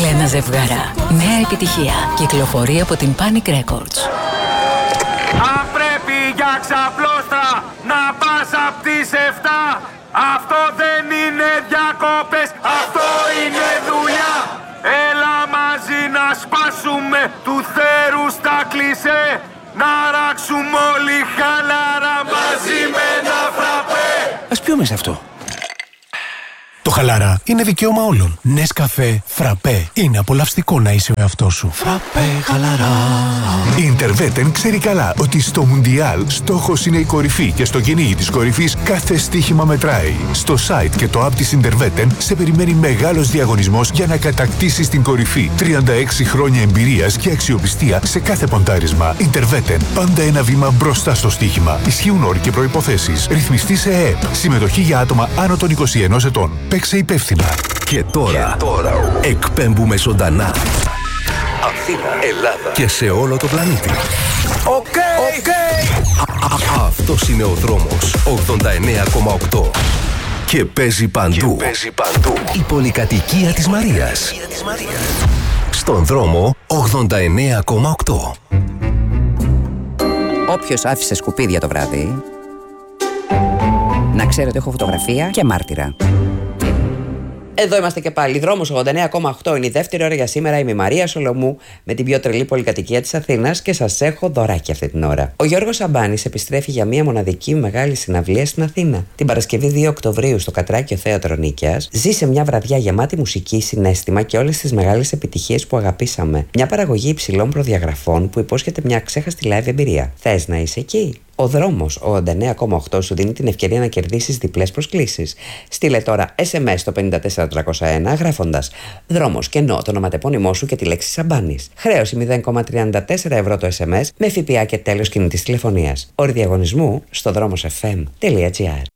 Έλενα Ζευγαρά. Νέα επιτυχία. Κυκλοφορεί από την Panic Records. Αν πρέπει για ξαπλώστρα να πας απ' τις 7, αυτό δεν είναι διακόπες, αυτό είναι δουλειά. Έλα μαζί να σπάσουμε του θέρου στα κλισέ, να ράξουμε όλοι χαλαρά μαζί με ένα φραπέ. Ας πιούμε σε αυτό. Το χαλαρά είναι δικαίωμα όλων. Νεσκαφέ, φραπέ. Είναι απολαυστικό να είσαι ο εαυτός σου. Φραπέ, χαλαρά. Η Interveten ξέρει καλά ότι στο Μουντιάλ στόχος είναι η κορυφή και στο κυνήγι της κορυφής κάθε στοίχημα μετράει. Στο site και το app της Interveten σε περιμένει μεγάλος διαγωνισμός για να κατακτήσεις την κορυφή. 36 χρόνια εμπειρίας και αξιοπιστία σε κάθε ποντάρισμα. Interveten. Πάντα ένα βήμα μπροστά στο στοίχημα. Ισχύουν όροι και προϋποθέσεις. Ρυθμιστή σε ΕΕΠ. Συμμετοχή για άτομα άνω των 21 ετών. Παίξε υπεύθυνα. Και τώρα εκπέμπουμε ζωντανά Αθήνα, Ελλάδα και σε όλο το πλανήτη. Οκ. Αυτός είναι ο δρόμος 89,8 και παίζει παντού. Η πολυκατοικία της Μαρίας. Στον δρόμο 89,8. Όποιος άφησε σκουπίδια το βράδυ, να ξέρετε έχω φωτογραφία και μάρτυρα. Εδώ είμαστε και πάλι. Δρόμος 89,8 είναι η δεύτερη ώρα για σήμερα. Είμαι η Μαρία Σολομού με την πιο τρελή πολυκατοικία της Αθήνας και σας έχω δωράκι αυτή την ώρα. Ο Γιώργος Σαμπάνης επιστρέφει για μια μοναδική μεγάλη συναυλία στην Αθήνα. Την Παρασκευή 2 Οκτωβρίου στο Κατράκιο Θέατρο Νίκαιας. Ζήσε μια βραδιά γεμάτη μουσική, συναίσθημα και όλες τις μεγάλες επιτυχίες που αγαπήσαμε. Μια παραγωγή υψηλών προδιαγραφών που υπόσχεται μια ξέχαστη live εμπειρία. Θες να είσαι εκεί? Ο δρόμος 89,8 σου δίνει την ευκαιρία να κερδίσεις διπλές προσκλήσεις. Στείλε τώρα SMS στο 54301 γράφοντας δρόμος και το ονοματεπώνυμό σου και τη λέξη Σαμπάνης. Χρέωση 0,34 ευρώ το SMS με ΦΠΑ και τέλος κινητής τηλεφωνίας. Όροι διαγωνισμού στο δρόμοσfm.gr.